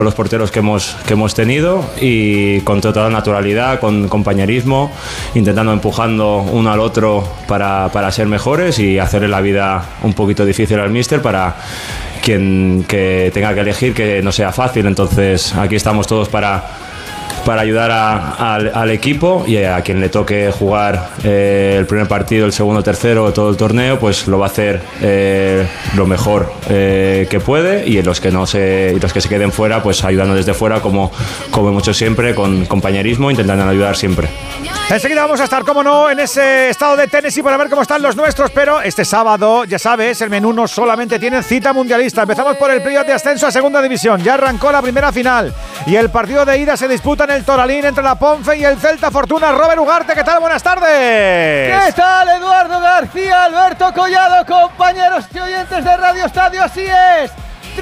los porteros que hemos tenido y con toda naturalidad, con compañerismo, intentando empujando uno al otro para ser mejores y hacerle la vida un poquito difícil al míster para quien que tenga que elegir, que no sea fácil. Entonces aquí estamos todos para ayudar al equipo, y a quien le toque jugar el primer partido, el segundo, tercero, todo el torneo, pues lo va a hacer lo mejor que puede, y los que se queden fuera, pues ayudando desde fuera, como hemos hecho siempre, con compañerismo, intentando ayudar siempre. Enseguida vamos a estar, como no, en ese estado de Tennessee para ver cómo están los nuestros, pero este sábado, ya sabes, el menú no solamente tiene cita mundialista. Empezamos por el playoff de ascenso a segunda división. Ya arrancó la primera final y el partido de ida se disputa en el Toralín entre la Ponfe y el Celta Fortuna. Robert Ugarte, ¿qué tal? Buenas tardes. ¿Qué tal, Eduardo García, Alberto Collado, compañeros y oyentes de Radio Estadio? Así es,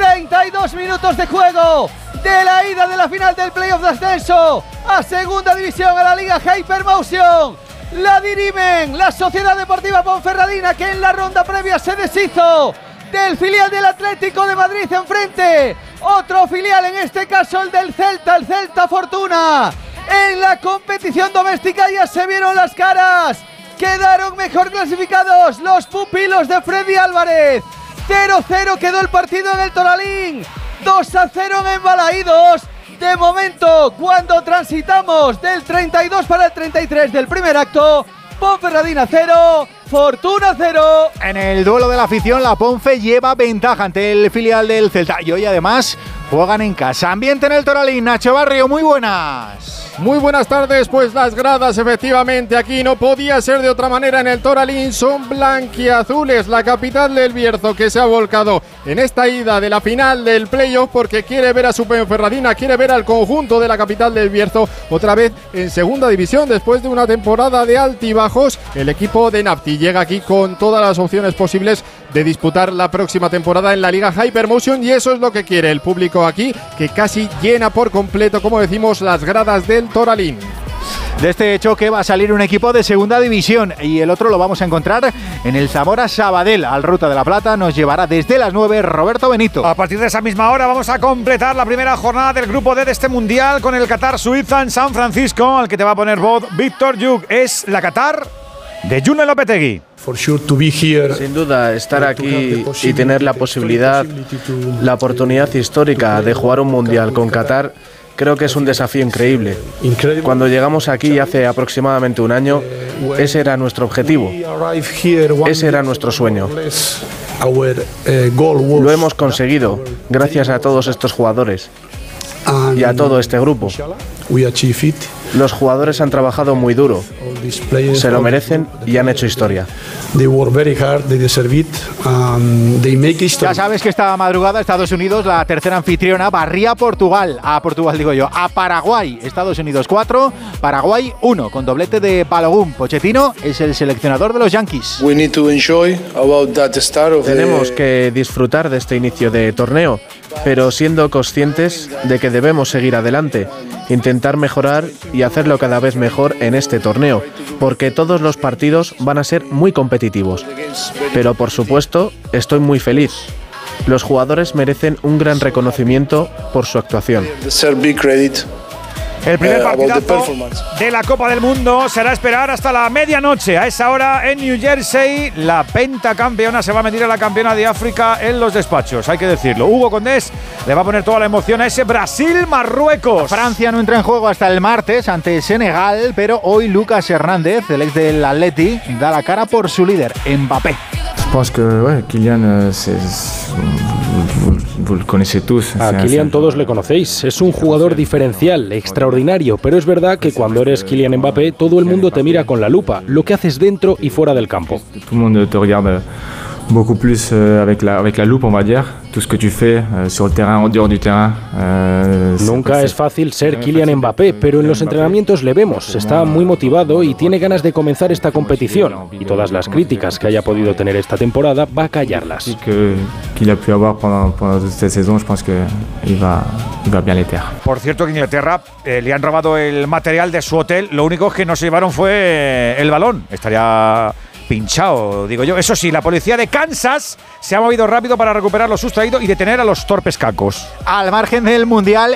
32 minutos de juego de la ida de la final del playoff de ascenso a segunda división, a la Liga Hypermotion. La dirimen la Sociedad Deportiva Ponferradina, que en la ronda previa se deshizo del filial del Atlético de Madrid enfrente. Otro filial, en este caso el del Celta, el Celta Fortuna. En la competición doméstica ya se vieron las caras. Quedaron mejor clasificados los pupilos de Freddy Álvarez. 0-0 quedó el partido en el Toralín. 2-0 en Embalaídos. De momento, cuando transitamos del 32 para el 33 del primer acto, Ponferradina 0, Fortuna 0. En el duelo de la afición, la Ponfe lleva ventaja ante el filial del Celta. Y hoy además juegan en casa. Ambiente en el Toralín. Nacho Barrio, muy buenas. Muy buenas tardes, pues las gradas efectivamente aquí no podía ser de otra manera en el Toralín, son blanquiazules, la capital del Bierzo, que se ha volcado en esta ida de la final del playoff porque quiere ver a su Ponferradina, quiere ver al conjunto de la capital del Bierzo otra vez en segunda división después de una temporada de altibajos. El equipo de Nafti llega aquí con todas las opciones posibles de disputar la próxima temporada en la Liga Hypermotion, y eso es lo que quiere el público aquí, que casi llena por completo, como decimos, las gradas del Toralín. De este choque va a salir un equipo de segunda división y el otro lo vamos a encontrar en el Zamora Sabadell. Al Ruta de la Plata nos llevará desde las 9 Roberto Benito. A partir de esa misma hora vamos a completar la primera jornada del grupo D de este mundial con el Qatar-Suiza en San Francisco, al que te va a poner voz Víctor Yuk. Es la Qatar de June Lopetegui. Sin duda, estar aquí y tener la posibilidad, la oportunidad histórica de jugar un mundial con Qatar, creo que es un desafío increíble. Cuando llegamos aquí hace aproximadamente un año, ese era nuestro objetivo, ese era nuestro sueño. Lo hemos conseguido gracias a todos estos jugadores y a todo este grupo. Los jugadores han trabajado muy duro, se lo merecen y han hecho historia. Ya sabes que esta madrugada Estados Unidos, la tercera anfitriona, barría a Paraguay. Estados Unidos 4, Paraguay 1, con doblete de Balogun. Pochettino es el seleccionador de los Yankees. Tenemos que disfrutar de este inicio de torneo, pero siendo conscientes de que debemos seguir adelante, intentar mejorar y hacerlo cada vez mejor en este torneo, porque todos los partidos van a ser muy competitivos. Pero por supuesto, estoy muy feliz. Los jugadores merecen un gran reconocimiento por su actuación. El primer partidazo de la Copa del Mundo será esperar hasta la medianoche. A esa hora en New Jersey, la pentacampeona se va a medir a la campeona de África en los despachos, hay que decirlo. Hugo Condés le va a poner toda la emoción a ese Brasil-Marruecos. Francia no entra en juego hasta el martes ante Senegal, pero hoy Lucas Hernández, el ex del Atleti, da la cara por su líder, Mbappé. Kylian, a Kylian todos le conocéis, es un jugador diferencial, extraordinario, pero es verdad que cuando eres Kylian Mbappé todo el mundo te mira con la lupa, lo que haces dentro y fuera del campo. Todo el mundo te regarde beaucoup plus avec la loupe, on va dire, tout ce que tu fais sur le terrain, en dehors du terrain. Nunca es fácil ser Kylian Mbappé, pero en los entrenamientos le vemos, está muy motivado y tiene ganas de comenzar esta competición. Y todas las críticas que haya podido tener esta temporada va a callarlas. Qu'il a pu avoir pendant cette saison, je pense que il va bien les taire. Por cierto, que en Inglaterra le han robado el material de su hotel, lo único que no se llevaron fue el balón. Estaría pinchado, digo yo. Eso sí, la policía de Kansas se ha movido rápido para recuperar lo sustraído y detener a los torpes cacos. Al margen del Mundial,